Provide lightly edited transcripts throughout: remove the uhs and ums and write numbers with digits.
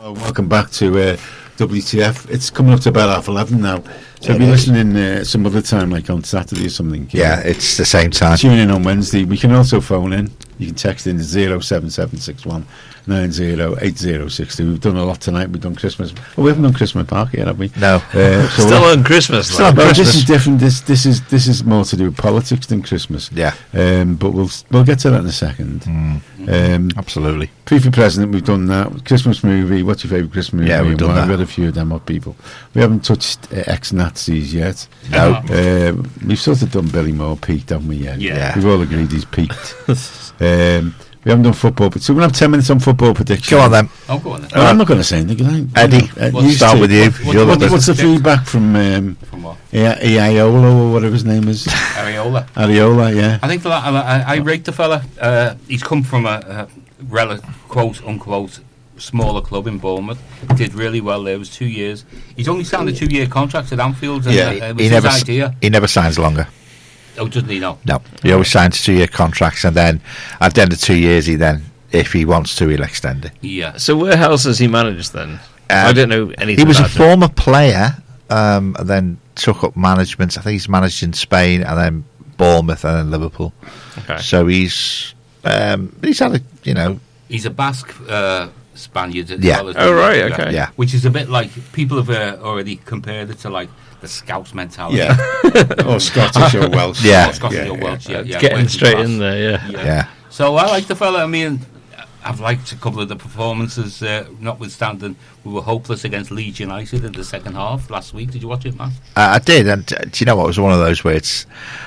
Welcome back to WTF. It's coming up to about 11:30 now. So be listening some other time, like on Saturday or something. Yeah, it's the same time. Tune in on Wednesday. We can also phone in. You can text in 07761 908060. We've done a lot tonight. We've done Christmas. Oh, we haven't done Christmas Park yet, have we? No. Still on Christmas. This is different. This is more to do with politics than Christmas. Yeah. But we'll get to that in a second. Absolutely. FIFA President, we've done that. Christmas movie. What's your favourite Christmas movie? Yeah, we've done that. We've had a few of them up, people. We haven't touched ex-Nazis yet. No. We've sort of done Billy Moore peaked, haven't we? Yeah. We've all agreed he's peaked. We haven't done football, but so we're going to have 10 minutes on football predictions. Go on then. Oh, go on then. I'm not going to say anything. Eddie, you start with you. What's the feedback from what? Iaiola or whatever his name is? Ariola, yeah. I think I rate the fella. He's come from a quote unquote smaller club in Bournemouth. Did really well there. It was 2 years. He's only signed a 2-year contract at Anfield. And, it was his idea. He never signs longer. Oh, doesn't he? No. He always signs 2-year contracts, and then at the end of 2 years, if he wants to, he'll extend it. Yeah. So where else has he managed then? I don't know anything. He was about a former player, and then took up management. I think he's managed in Spain, and then Bournemouth, and then Liverpool. Okay. So he's had He's a Basque Spaniard. As Yeah. well as Oh, right, okay. Yeah. Which is a bit like people have already compared it to like the Scouse mentality. Yeah. Or Scottish or Welsh. Yeah. Or Scottish or Welsh. Yeah. Getting Working straight class. in there, yeah. Yeah. So I like the fella. I mean, I've liked a couple of the performances, notwithstanding we were hopeless against Leeds United in the second half last week. Did you watch it, Matt? I did, and do you know what? It was one of those where it's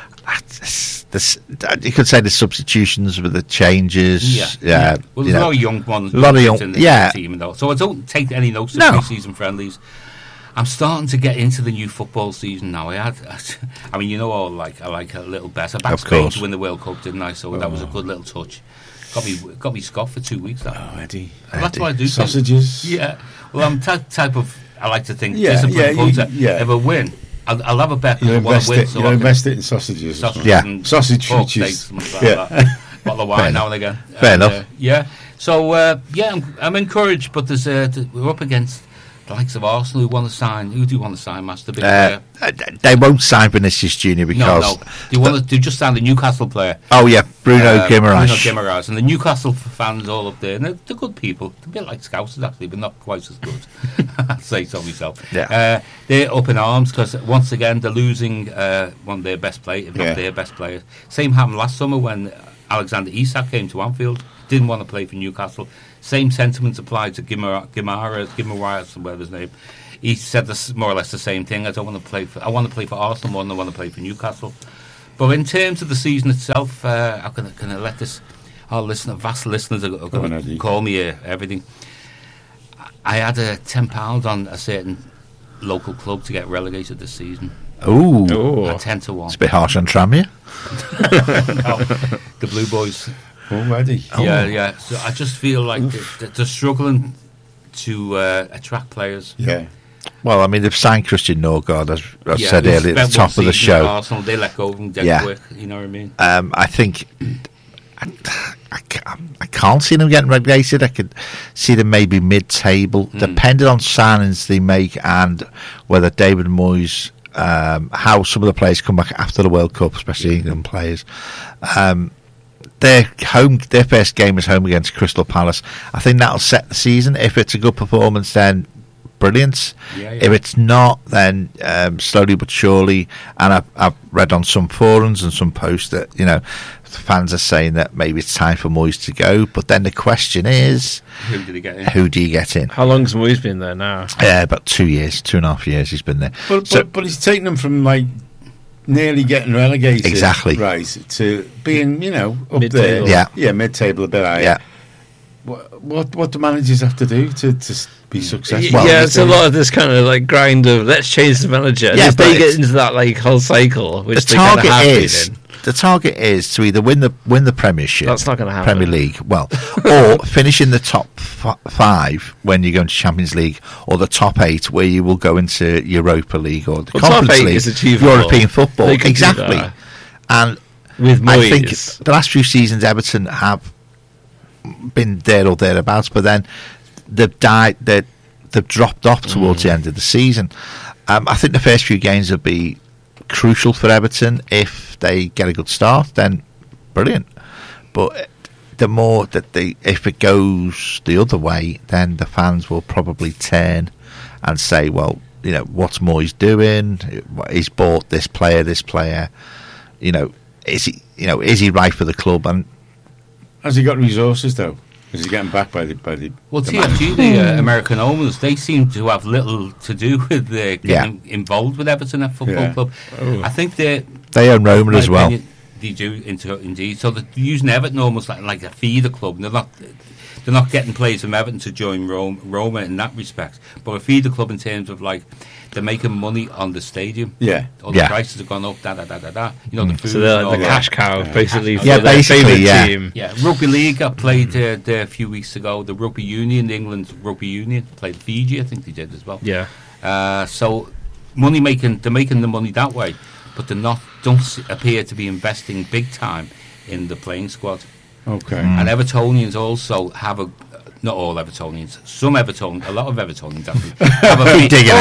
you could say the substitutions with the changes. Yeah. Well, there's a lot of young ones. A lot of young, in the yeah. team, though. So I don't take any notes of No. pre-season friendlies. I'm starting to get into the new football season now. I mean, you know, I like a little bet. I backed Of Spain course. to win the World Cup, didn't I? So that was a good little touch. Got me scoffed for 2 weeks. That. Oh, Eddie. Well, that's what I do. Sausages. Yeah. Well, I'm type of. I like to think Yeah, disciplined yeah, punter. yeah. If I win, I'll have a bet. You I want invest to win. it. So You I can- invest it in sausages. or something. sausages Yeah. and Sausage pork features. steaks, something like Yeah. that. Bottle of wine now and again. Fair enough. Yeah. So I'm encouraged, but there's we're up against the likes of Arsenal who want to sign. Who do you want to sign, Master? Big player? They won't sign Vinicius Junior because No. Do you just sign the Newcastle player? oh yeah, Bruno Guimaraes. Bruno Guimaraes. And the Newcastle fans all up there. And they're good people. They're a bit like Scousers, actually, but not quite as good. I'd say so myself. Yeah. They're up in arms because, once again, they're losing one of their best players, if not their best players. Same happened last summer when Alexander Isak came to Anfield. Didn't want to play for Newcastle. Same sentiments applied to Guimaraes, whatever his name. He said this, more or less the same thing. I want to play for Arsenal more than I want to play for Newcastle. But in terms of the season itself, I'm going to let this. Our vast listeners are going to call me everything. I had £10 on a certain local club to get relegated this season. Ooh, At 10 to 1. it's a bit harsh on Tranmere. The Blue Boys. Already. Yeah. So I just feel like they're struggling to attract players. Yeah. Well, I mean, they've signed Christian Norgard, as I said they earlier, at the spent one top of the season at show. Arsenal, they let go of him dead Yeah. quick. You know what I mean? I think I can't see them getting relegated. I could see them maybe mid-table, depending on signings they make and whether David Moyes, how some of the players come back after the World Cup, especially England players. Their first game is home against Crystal Palace. I think that'll set the season. If it's a good performance, then brilliant. If it's not, then slowly but surely. And I've read on some forums and some posts that fans are saying that maybe it's time for Moyes to go. But then the question is, Who did he get in? who do you get in? How long's Moyes been there now? About 2 years, 2.5 years he's been there. But he's taken them from like nearly getting relegated, Exactly. right, to being up Mid-table. there, mid-table a bit higher. Yeah. What do managers have to do to be successful? Well, It's a lot of this kind of like grind of let's change the manager. Yeah, If but they get into that like whole cycle, which the they kind of target have is been in. the target is to either win the Premiership, That's not going to happen. Premier League, or finish in the top 5 when you go into Champions League, or the top 8 where you will go into Europa League or the Well, top Conference 8 League, is achievable. European football. They can do Exactly. that. And With Moyes, I think the last few seasons Everton have been there or thereabouts, but then they've died. They've dropped off towards the end of the season. I think the first few games will be crucial for Everton. If they get a good start, then brilliant. But the more that if it goes the other way, then the fans will probably turn and say, well, what's Moyes doing? He's bought this player. Is he right for the club? And has he got resources though? Is he getting backed by the? Well, the TFG, the American owners, they seem to have little to do with getting involved with Everton at football club. Oh. I think they own Roma as well. They do, indeed. So they're using Everton almost like a feeder club. They're not getting players from Everton to join Roma in that respect, but a feeder club in terms of they're making money on the stadium. Yeah. All the prices have gone up. The food. So they're like the cash cow, basically. For their basically, favourite team. Yeah, Rugby League got played there a few weeks ago. The Rugby Union, England Rugby Union, played Fiji. I think they did as well. Yeah. So they're making the money that way, but don't appear to be investing big time in the playing squad. Okay. And Evertonians also have not all Evertonians, a lot of Evertonians actually have a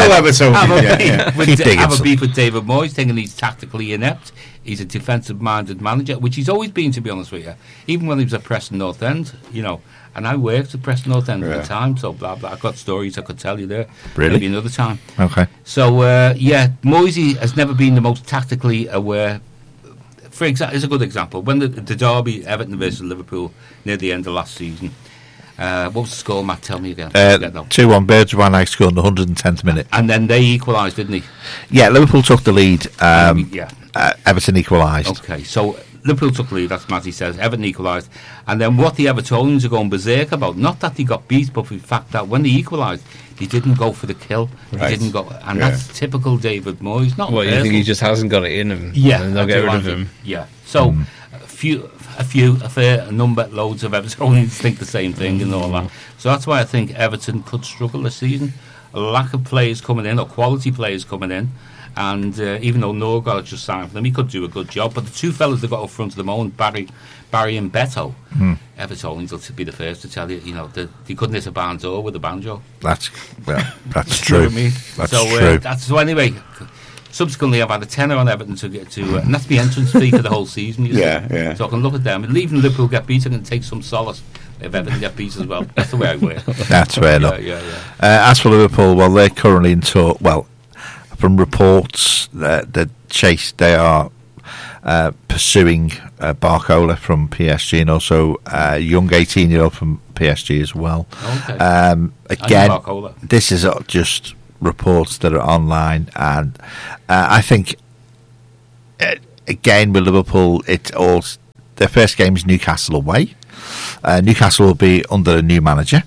beef with David Moyes, thinking he's tactically inept. He's a defensive-minded manager, which he's always been, to be honest with you. Even when he was at Preston North End, and I worked at Preston North End at the time, so blah blah. I've got stories I could tell you there. Really? Maybe another time. Okay. So Moyes has never been the most tactically aware. For example, is a good example. When the derby, Everton versus Liverpool, near the end of last season, what was the score, Matt? Tell me again. 2-1, Birds of Van Eyck scored in the 110th minute. And then they equalised, didn't they? Yeah, Liverpool took the lead. Everton equalised. Okay, so Liverpool took the lead, that's Matty says. Everton equalised. And then what the Evertonians are going berserk about, not that they got beat, but the fact that when they equalised, they didn't go for the kill. Right. They didn't go, and that's typical David Moyes. Not What, you think he just hasn't got it in him? Yeah, and they'll get rid of him. Yeah. So a fair number, loads of Evertonians think the same thing and all that. So that's why I think Everton could struggle this season. A lack of players coming in, or quality players coming in, and even though Norgard just signed for them, he could do a good job. But the two fellas they got up front at the moment, Barry and Beto, Evertonians will be the first to tell you, they couldn't hit a barn door with a banjo. That's true. That's true. true. So anyway, subsequently I've had a tenner on Everton to get to, and that's the entrance fee for the whole season. Yeah. So I can look at them. And even Liverpool get beat, I can take some solace if Everton get beat as well. That's the way I work. That's fair enough. Yeah. As for Liverpool, well, they're currently in talk. Well, from reports that Chase, they are pursuing Barcola from PSG, and also a young 18-year-old from PSG as well. Okay. Again, this is just reports that are online, and I think again with Liverpool, their first game is Newcastle away. Newcastle will be under a new manager,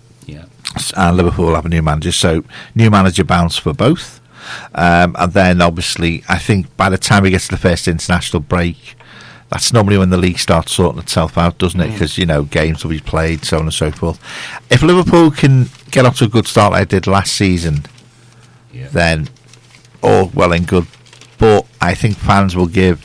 and Liverpool will have a new manager, so new manager bounce for both. And then obviously I think by the time we get to the first international break, that's normally when the league starts sorting itself out, doesn't it? Because games will be played, so on and so forth. If Liverpool can get off to a good start like they did last season, then all well and good. But I think fans will give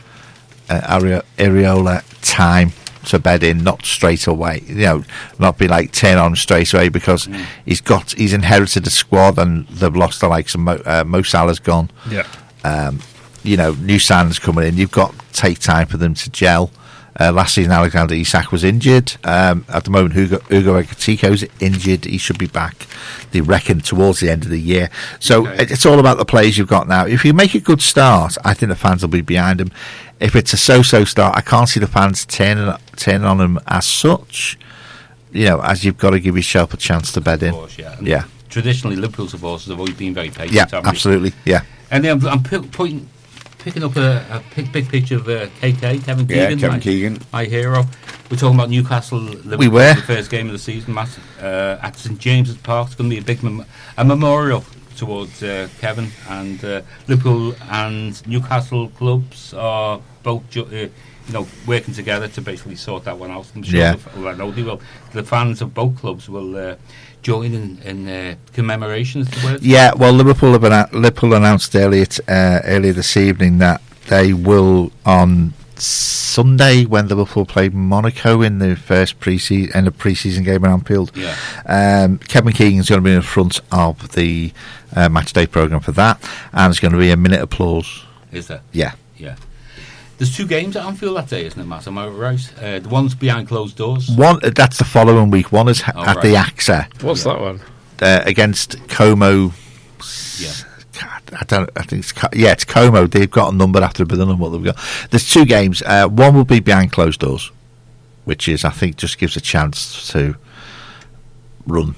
Areola time to bed in, not straight away. Not be like turn on straight away, because he's inherited a squad and they've lost the likes of Mo Salah's gone. Yeah. New signings coming in. You've got to take time for them to gel. Last season, Alexander Isak was injured. At the moment, Hugo Ekitiko's injured. He should be back, they reckon, towards the end of the year. So it's all about the players you've got now. If you make a good start, I think the fans will be behind them. If it's a so-so start, I can't see the fans turning on them as such. As you've got to give yourself a chance to bed in. Course, yeah. Traditionally, Liverpool supporters have always been very patient. Yeah, absolutely. Yeah. And then I'm picking up a big picture of KK, Kevin Keegan. Kevin Keegan. My hero. We're talking about Newcastle, Liverpool, We were. the first game of the season, Matt, at St James's Park. It's going to be a big memorial towards Kevin. And Liverpool and Newcastle clubs are both working together to basically sort that one out. I'm sure I know they will. The fans of both clubs will join in commemoration, is the word? Yeah, well, Liverpool announced earlier this evening that they will, on Sunday when Liverpool played Monaco in the first end of pre-season game at Anfield. Yeah. Kevin Keegan's going to be in front of the match day programme for that, and there's going to be a minute applause. Is there? Yeah. Yeah. There's 2 games at Anfield that day, isn't it, Matt? Am I right? The one's behind closed doors. One that's the following week. One is at right. the AXA What's that one? against Como. Yeah. I think it's Como. They've got a number after a bit of what they've got. There's 2 games. One will be behind closed doors, which is, I think, just gives a chance to run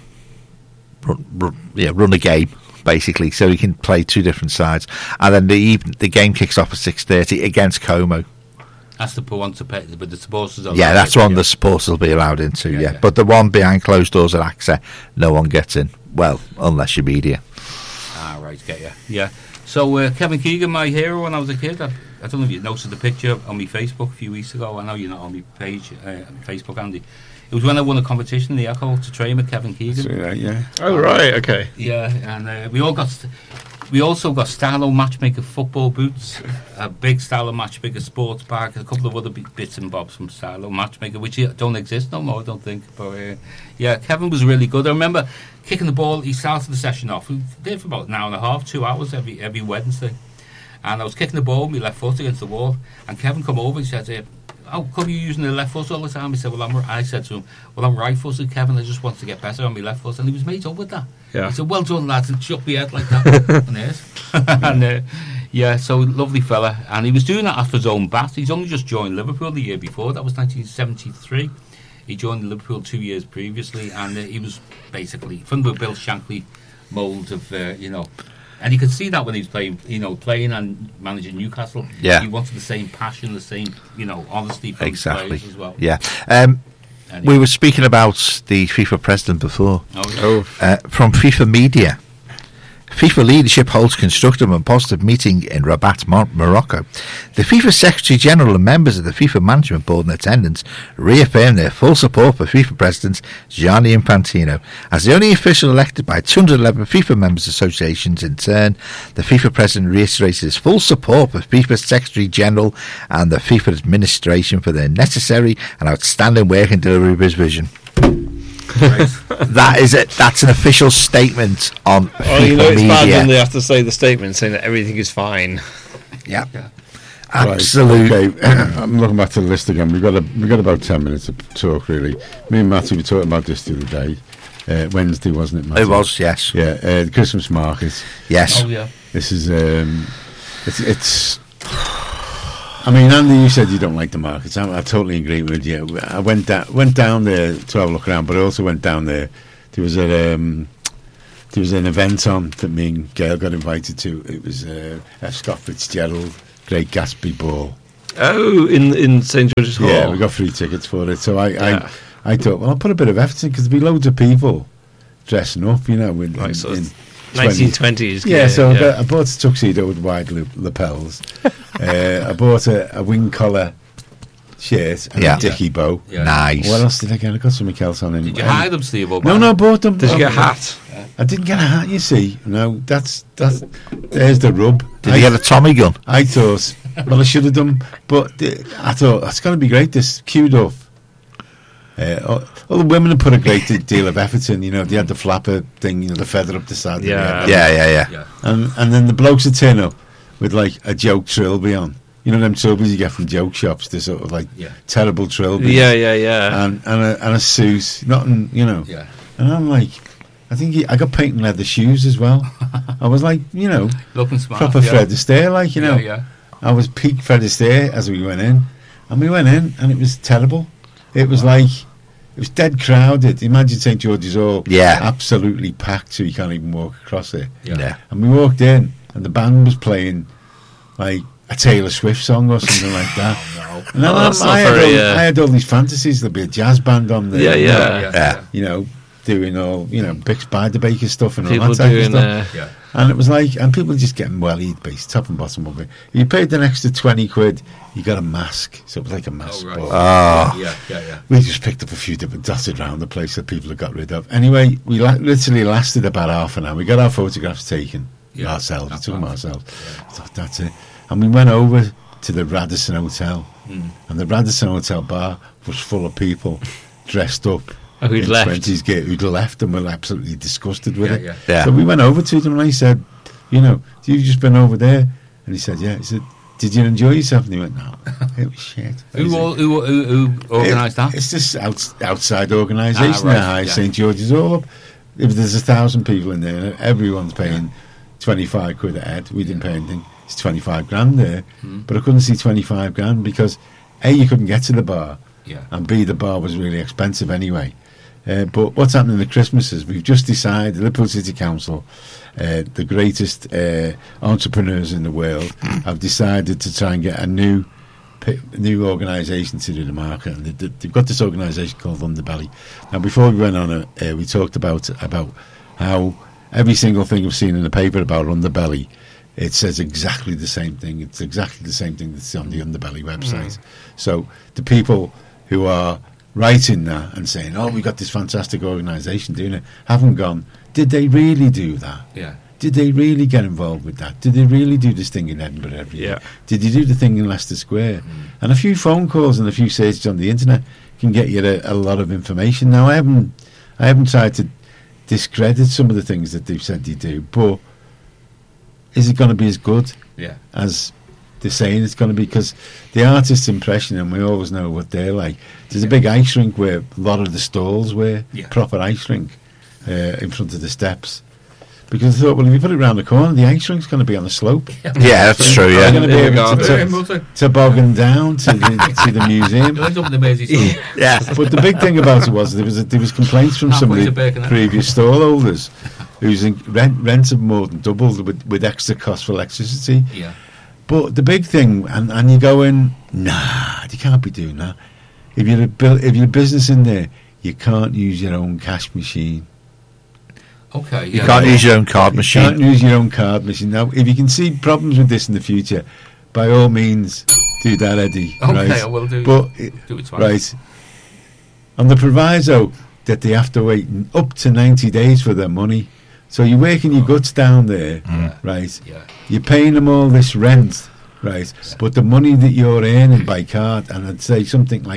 a game, basically, so you can play 2 different sides. And then the game kicks off at 6:30 against Como. That's the one to pay, but the supporters are. Yeah, that's one the supporters will be allowed into. Yeah. But the one behind closed doors at AXA, no one gets in. Well, unless you're media. Ah, right, get you. Yeah. So Kevin Keegan, my hero when I was a kid. I don't know if you noticed the picture on my Facebook a few weeks ago. I know you're not on my page, Facebook, Andy. It was when I won a competition in the Echo to train with Kevin Keegan. Yeah. Oh, right, okay. Yeah, and we also got Starlo Matchmaker football boots, a big Starlo Matchmaker sports bag, a couple of other bits and bobs from Starlo Matchmaker, which don't exist no more, I don't think. But yeah, Kevin was really good. I remember kicking the ball. He started the session off. We did for about an hour and a half, 2 hours every Wednesday. And I was kicking the ball with my left foot against the wall. And Kevin come over and said, "Oh, come you using the left foot all the time?" He said, I said to him, I'm right-footed, Kevin. I just want to get better on my left foot. And he was made up with that. Yeah. He said, "Well done, lads," and shook my head like that. And there's. And so lovely fella. And he was doing that after his own bat. He's only just joined Liverpool the year before. That was 1973. He joined Liverpool 2 years previously. And he was basically from the Bill Shankly mould of, And you could see that when he was playing and managing Newcastle. Yeah. He wanted the same passion, the same, honesty from his players as well. Yeah. Anyway. We were speaking about the FIFA president before. From FIFA Media. FIFA leadership holds constructive and positive meeting in Rabat, Morocco. The FIFA Secretary General and members of the FIFA Management Board in attendance reaffirmed their full support for FIFA President Gianni Infantino. As the only official elected by 211 FIFA members associations in turn, the FIFA President reiterated his full support for FIFA Secretary General and the FIFA administration for their necessary and outstanding work and delivery of his vision. That is it. That's an official statement on FIFA it's Media. bad when they have to say the statement saying that everything is fine. Yeah, absolutely. Right, okay. I'm looking back to the list again. We've got about 10 minutes to talk. Really, me and Matty were talking about this the other day. Wednesday, wasn't it, Matty? It was, yes. Yeah, the Christmas market. Yes. Oh, yeah. This is it's. I mean, Andy, you said you don't like the markets. I totally agree with you. I went down there to have a look around, but I also went down there. There was an event on that me and Gail got invited to. It was F. Scott Fitzgerald Great Gatsby Ball. Oh, in St George's Hall. Yeah, we got free tickets for it. So I thought, well, I'll put a bit of effort in because there'll be loads of people dressing up, in 1920s. Yeah, so I bought a tuxedo with wide lapels. I bought a wing collar shirt and a dicky bow. Yeah. Nice. What else did I get? I got something else on. Did you hide them, Steve? No, I bought them. Did you get a hat? I didn't get a hat, you see. No, that's there's the rub. Did you get a Tommy gun? I thought, well, I should have done, but I thought, that's going to be great, this queued up. All the women have put a great deal of effort in, they had the flapper thing, the feather up the side. Yeah. And then the blokes would turn up with like a joke trilby on. You know them trilbies you get from joke shops, the sort of like terrible trilby. Yeah. And a suit, nothing, Yeah. And I'm like, I think I got patent leather shoes as well. I was like, looking smart. proper Fred Astaire, like, Yeah. I was peak Fred Astaire as we went in. And we went in and it was terrible. It was like, it was dead crowded. Imagine St George's Hall, absolutely packed, so you can't even walk across it. Yeah. And we walked in, and the band was playing like a Taylor Swift song or something like that. And I had all these fantasies. There'd be a jazz band on there. Yeah. Doing all Bix Beiderbecke stuff and all People that type of doing stuff. And it was like, and people just getting well-eat base, top and bottom of it. If you paid an extra 20 quid, you got a mask. So it was like a mask. Oh, right. Ball. Yeah. We just picked up a few different dotted around the place that people had got rid of. Anyway, we literally lasted about half an hour. We got our photographs taken ourselves. We took them ourselves. I thought, that's it. And we went over to the Radisson Hotel and the Radisson Hotel bar was full of people dressed up who'd in left. 20s gear, who'd left and were absolutely disgusted with it. Yeah. So we went over to them and I said, you've just been over there? And he said, yeah. He said, did you enjoy yourself? And he went, no, it was shit. Who organised that? It's this outside organisation, right, the High St George's All Up. If there's 1,000 people in there, everyone's paying 25 quid a head. We didn't pay anything. It's 25 grand there. But I couldn't see 25 grand because A, you couldn't get to the bar, and B, the bar was really expensive anyway. But what's happening at Christmas is we've just decided, Liverpool City Council, the greatest entrepreneurs in the world, have decided to try and get a new organisation to do the market, and they've got this organisation called Underbelly. Now, before we went on, we talked about how every single thing I've seen in the paper about Underbelly, it says exactly the same thing. It's exactly the same thing that's on the Underbelly website. So the people who are writing that and saying, oh, we've got this fantastic organisation doing it, haven't gone, did they really do that? Yeah. Did they really get involved with that? Did they really do this thing in Edinburgh every year? Did they do the thing in Leicester Square? And a few phone calls and a few searches on the internet can get you a lot of information. Now, I haven't tried to discredit some of the things that they've said they do, but is it going to be as good as they're saying it's going to be? Because the artist's impression, and we always know what they're like. There's a big ice rink where a lot of the stalls were proper ice rink in front of the steps. Because I thought, well, if you put it around the corner, the ice rink's going to be on the slope. Yeah, that's true. They're Yeah, going to be able to toboggan down to the museum. You'll end up in the Mersey School. yeah. But the big thing about it was there was complaints from some of Halfway to the Birkenhead. previous stallholders whose rents have more than doubled with extra cost for electricity. Yeah. But the big thing, and you go in, nah, you can't be doing that. If you're a business in there, you can't use your own cash machine. Okay. You can't use your own card You machine. can't use your own card machine. Now, if you can see problems with this in the future, by all means, do that, Eddie. Okay, right? I will do. But Do it twice. right, on the proviso that they have to wait up to 90 days for their money. So you're working your guts down there, right? Yeah. You're paying them all this rent, right? But the money that you're earning by card, and I'd say something like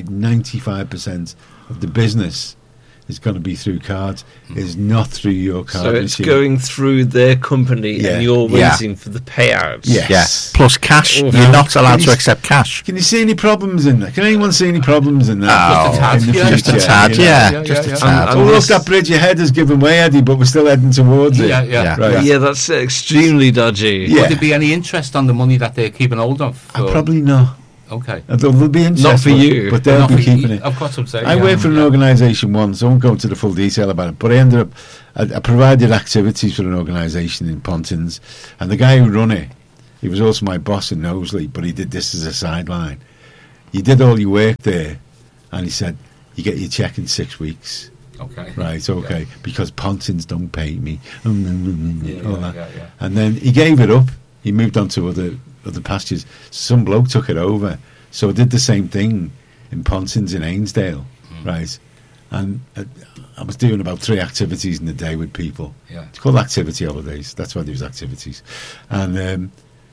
95% of the business is going to be through cards, is not through your card So it's machine. going through their company Yeah. and you're Yeah. waiting for the payouts. Yes. Yeah. Plus cash. Oh, You're not allowed Can to you- accept cash. Can you see any problems in that? Can anyone see any problems in that? Oh, Just a tad, in the yeah. future, Just a tad, you know? yeah. Just a tad. Oh, look, that bridge ahead has given way, Eddie, but we're still heading towards it. Yeah, yeah. Right. Yeah, that's extremely dodgy. Yeah. Would there be any interest on the money that they're keeping hold of? Probably not. Okay. There'll be interest, Not for you. but they'll Not be for- keeping it. Of course, I'm saying. I worked for an organisation once. I won't go into the full detail about it, but I ended up. I provided activities for an organisation in Pontins, and the guy who run it, he was also my boss in Knowsley, but he did this as a sideline. You did all your work there, and he said you get your cheque in 6 weeks. Okay. Right, okay, because Pontins don't pay me. All that. Yeah. And then he gave it up. He moved on to other pastures. Some bloke took it over. So I did the same thing in Pontins in Ainsdale, right? And I was doing about 3 activities in a day with people. Yeah. It's called activity holidays. That's why there was activities. And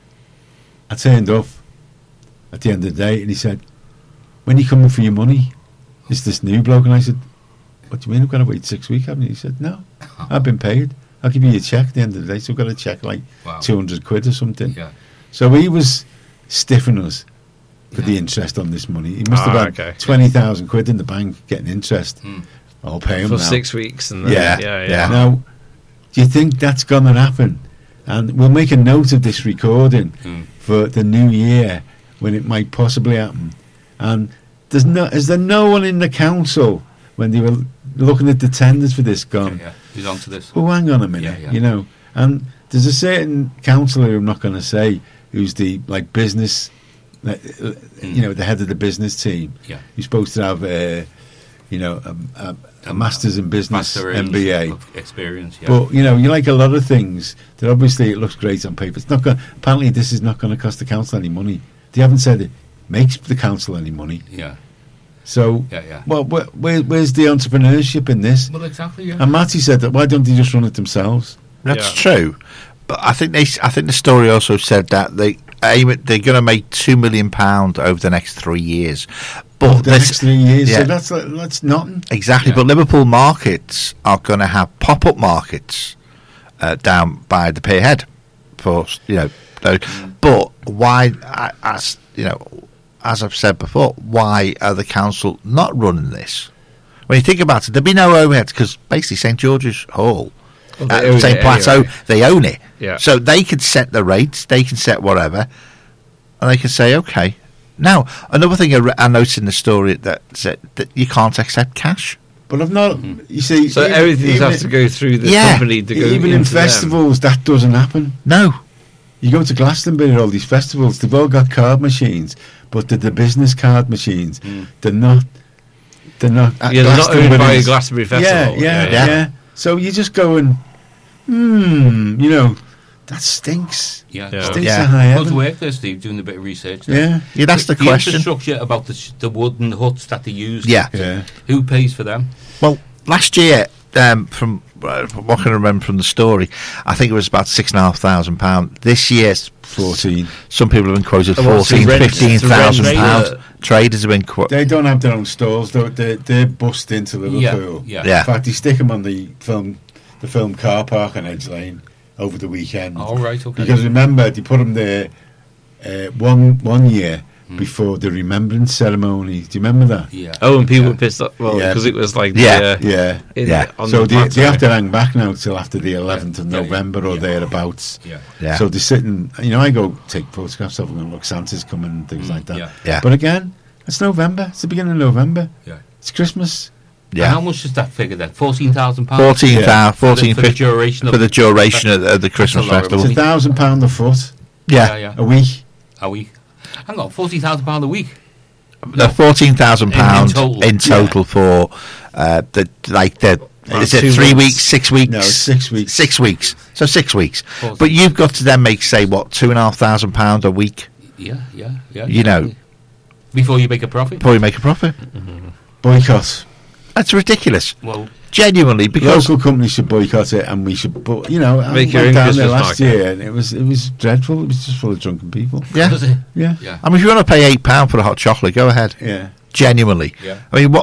I turned up at the end of the day, and he said, "When you coming for your money?" It's this new bloke, and I said, "What do you mean? I've got to wait 6 weeks, haven't you?" He said, "No, I've been paid. I'll give you a cheque at the end of the day." So I've got a cheque like Wow. 200 quid or something. Yeah. So he was stiffing us for the interest on this money. He must have had okay. 20,000 quid in the bank getting interest. I'll pay him For now. 6 weeks. And then, Yeah, yeah. Now, do you think that's going to happen? And we'll make a note of this recording for the new year when it might possibly happen. And is there no one in the council when they were looking at the tenders for this gone? Yeah. He's on to this. Oh, hang on a minute, Yeah. you know. And there's a certain councillor who I'm not going to say who's the business, you know, the head of the business team. Yeah. You're supposed to have a master's in business, Master in MBA. experience. Yeah. But you know, you like a lot of things that obviously it looks great on paper. It's not going. Apparently, this is not going to cost the council any money. They haven't said it makes the council any money. yeah. So, Yeah. well, where's the entrepreneurship in this? Well, exactly. Yeah. And Matty said that. Why don't they just run it themselves? That's Yeah. true. But I think the story also said that they they're going to make £2 million over the next 3 years. But Over the next 3 years, yeah. so that's nothing. Exactly, Yeah. but Liverpool markets are going to have pop-up markets down by the pier head for But why? As as I've said before, why are the council not running this? When you think about it, there'd be no overheads because basically St George's Hall, Well, they own St it Plateau, anyway. they own it, Yeah. so they can set the rates, they can set whatever, and they can say okay. Now, another thing I noticed in the story that said that you can't accept cash. But I've not. You see, So everything has to go through the Yeah. company to go even in into them. festivals, that doesn't happen. No, You go to Glastonbury, all these festivals, they've all got card machines, but they're the business card machines. They're not. They're not. Yeah, they're not owned by Glastonbury's- Glastonbury Festival. Yeah. So you just going, that stinks. Yeah. Yeah. Stinks Yeah. to high Good heaven. work there, Steve, doing a bit of research. there. Yeah, yeah, that's the question. Infrastructure about the wooden huts that they use. Yeah. yeah. Who pays for them? Well, last year, from what can I remember from the story, I think it was about £6,500. This year, 14. some people have been quoted And what's the 14, rent- £15,000. rent- Traders have been quoted. They don't have their own stalls. They're bust into Liverpool. Yeah. Yeah. In fact, they stick them on the film car park on Edge Lane over the weekend. All right, okay. Because remember, they put them there one year before the remembrance ceremony. Do you remember that? Yeah. Oh, and people were pissed off. Well, Yeah. because it was like Yeah. Yeah. on So the they have to plateau. hang back now till after the 11th of Yeah, November or yeah. thereabouts. Yeah. Yeah. So they're sitting, I go take photographs of them and look, Santa's coming and things like that. Yeah. Yeah. But again, it's November. It's the beginning of November. Yeah. It's Christmas. And how Yeah. much is that figure then? £14,000? 14,000, For the 14, duration of for the duration of the Christmas That's a lot of It's festival. money. £1,000 a foot Yeah. a week. A week. Hang on, £14,000 a week. No, £14,000 In total. for is it 2 3 months. weeks, 6 weeks? No, 6 weeks. 6 weeks. So 6 weeks. 14. But you've got to then make, say, what, £2,500 a week Yeah. You know. Before you make a profit? before you make a profit. Boycott. That's ridiculous. Well, Genuinely, because Local companies should boycott it, and we should. But I Make your went own down there Christmas last market. year, and it was dreadful. It was just full of drunken people. yeah. does it? Yeah, Yeah. I mean, if you want to pay £8 for a hot chocolate, go ahead. yeah. Genuinely. Yeah. I mean,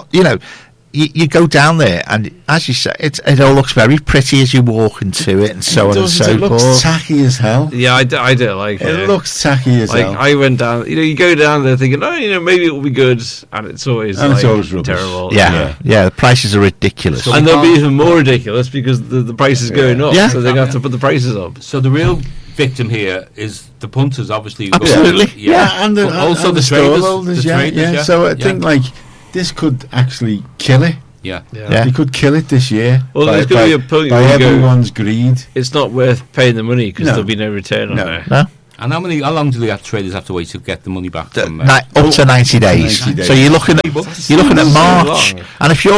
you go down there, and as you say, it all looks very pretty as you walk into it, and so on and Doesn't so it looks forth. tacky as hell. Yeah, I don't like it. It looks tacky as like hell. I went down. You go down there thinking, maybe it will be good, and it's always And it's always rubbish. terrible. Yeah, the prices are ridiculous. So- And they'll be even more ridiculous because the price is going up. Yeah. So they're going to have to put the prices up. So the real victim here is the punters, obviously. Absolutely. Yeah, and But also and the stall traders. holders, The yeah, traders, yeah. yeah. So I Yeah. think this could actually kill it. Yeah. Yeah. They could kill it this year. Well, there's gonna be a point by where you go- everyone's greed. It's not worth paying the money because No. there'll be no return on No. there. No? And how long do the traders have to wait to get the money back from? Up to 90 days. 90 days. So you're looking at so March, long. and if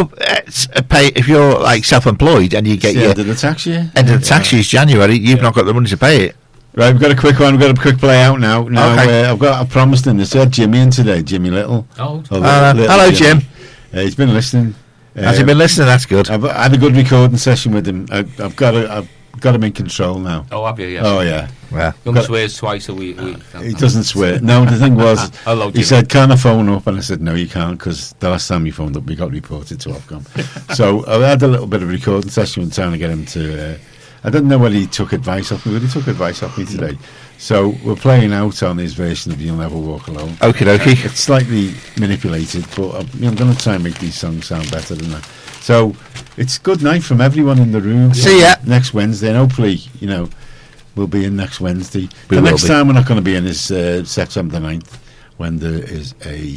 you're like self-employed and you get It's the your end of the tax year. end of the tax year's January, you've not got the money to pay it. Right, we've got a quick one. We've got a quick play out now. Okay. I promised him. This. I had Jimmy in today. Jimmy Little. Oh, Hello, Jim. He's been listening. Has he been listening? That's good. I've had a good recording session with him. I've got him in control now. oh, have you? Yeah. Oh yeah. Yeah. You only swears twice a week. He doesn't swear. No, the thing was, Hello, he Jim. said, "Can I phone up?" And I said, "No, you can't, because the last time you phoned up, we got reported to Ofcom." So I had a little bit of a recording session trying to get him to. I don't know whether he took advice off me, but he took advice off me today. So we're playing out on his version of "You'll Never Walk Alone." Okie dokie. It's slightly manipulated, but I'm going to try and make these songs sound better than that. So it's good night from everyone in the room. See ya. Next Wednesday, and hopefully, we'll be in next Wednesday. We The will next be. time we're not going to be in is September 9th, when there is a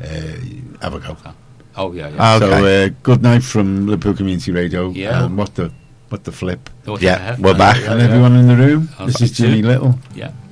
Avoco. Oh, yeah. Okay. So good night from Liverpool Community Radio. Yeah. And what the flip. What's Yeah, ahead? we're back. And everyone in the room, Oh, this is thank you. Jimmy Little. Yeah.